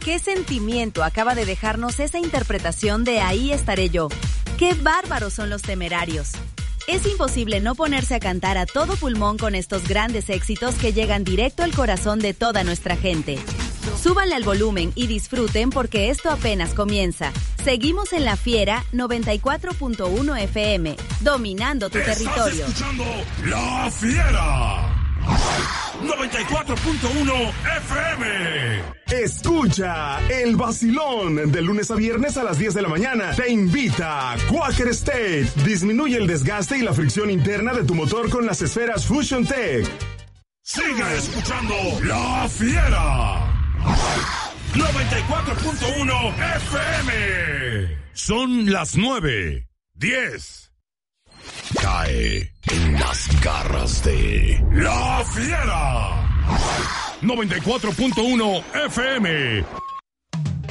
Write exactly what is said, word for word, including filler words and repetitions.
¿Qué sentimiento acaba de dejarnos esa interpretación de Ahí estaré yo? ¡Qué bárbaros son los Temerarios! Es imposible no ponerse a cantar a todo pulmón con estos grandes éxitos que llegan directo al corazón de toda nuestra gente. Súbanle al volumen y disfruten porque esto apenas comienza. Seguimos en La Fiera noventa y cuatro punto uno F M, dominando tu ¿Estás territorio. escuchando La Fiera noventa y cuatro punto uno F M. Escucha el vacilón de lunes a viernes a las diez de la mañana. Te invita Quaker State. Disminuye el desgaste y la fricción interna de tu motor con las esferas Fusion Tech. Sigue escuchando La Fiera noventa y cuatro punto uno F M. Son las nueve, diez. Cae en las garras de La Fiera noventa y cuatro punto uno F M.